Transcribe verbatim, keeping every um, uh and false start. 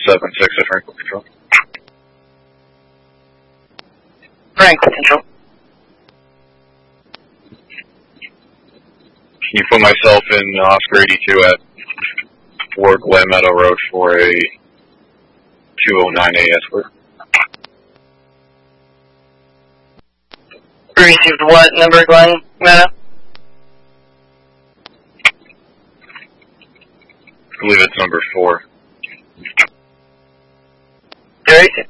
seven six at Franklin Control. Franklin Control. Can you put myself in Oscar eighty-two at Fort Glen Meadow Road for a two oh nine A escort? Received what number, Glenn Meadow? I believe it's number four. Very good.